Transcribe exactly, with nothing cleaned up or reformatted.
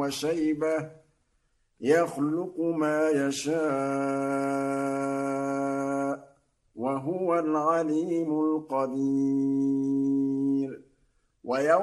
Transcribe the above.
وشيبة يخلق ما يشاء وهو العليم القدير. ويوم